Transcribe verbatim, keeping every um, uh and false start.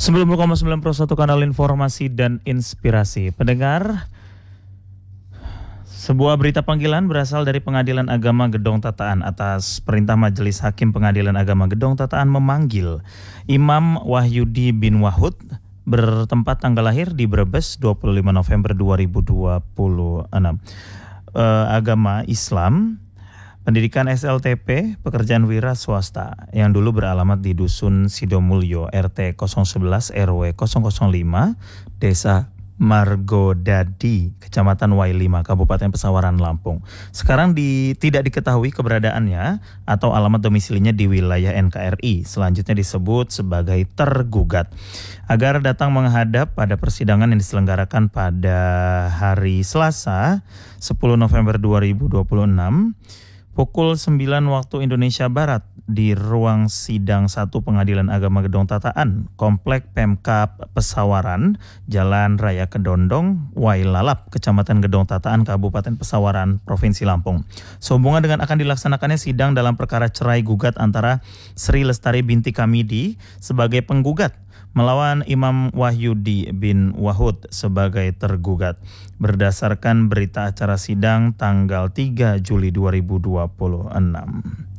sembilan puluh koma sembilan satu kanal informasi dan inspirasi. Pendengar, sebuah berita panggilan berasal dari Pengadilan Agama Gedong Tataan atas perintah Majelis Hakim Pengadilan Agama Gedong Tataan memanggil Imam Wahyudi bin Wahud bertempat tanggal lahir di Brebes dua puluh lima November dua ribu dua puluh enam. E, agama Islam, pendidikan S L T P, pekerjaan wira swasta yang dulu beralamat di Dusun Sidomulyo R T nol sebelas R W nol nol lima Desa Margodadi, Kecamatan Y lima, Kabupaten Pesawaran, Lampung. Sekarang di, tidak diketahui keberadaannya atau alamat domisilinya di wilayah N K R I. Selanjutnya disebut sebagai tergugat. Agar datang menghadap pada persidangan yang diselenggarakan pada hari Selasa sepuluh November dua ribu dua puluh enam pukul sembilan waktu Indonesia Barat di ruang sidang satu Pengadilan Agama Gedong Tataan, Komplek Pemkab Pesawaran, Jalan Raya Kedondong, Wailalap, Kecamatan Gedong Tataan, Kabupaten Pesawaran, Provinsi Lampung. Sehubungan dengan akan dilaksanakannya sidang dalam perkara cerai gugat antara Sri Lestari binti Kamidi sebagai penggugat melawan Imam Wahyudi bin Wahud sebagai tergugat berdasarkan berita acara sidang tanggal tiga Juli dua ribu dua puluh enam.